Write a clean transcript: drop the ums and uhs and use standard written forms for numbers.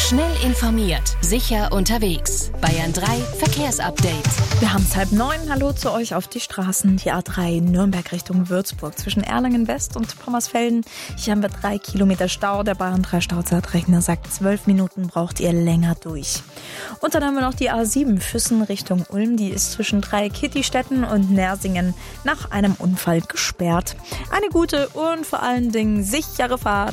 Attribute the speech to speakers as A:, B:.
A: Schnell informiert, sicher unterwegs. Bayern 3 Verkehrsupdate.
B: Wir haben es 8:30. Hallo zu euch auf die Straßen. Die A3 Nürnberg Richtung Würzburg zwischen Erlangen West und Pommersfelden. Hier haben wir 3 Kilometer Stau. Der Bayern 3 Stauzeitrechner sagt, 12 Minuten braucht ihr länger durch. Und dann haben wir noch die A7 Füssen Richtung Ulm. Die ist zwischen Kittistetten und Nersingen nach einem Unfall gesperrt. Eine gute und vor allen Dingen sichere Fahrt.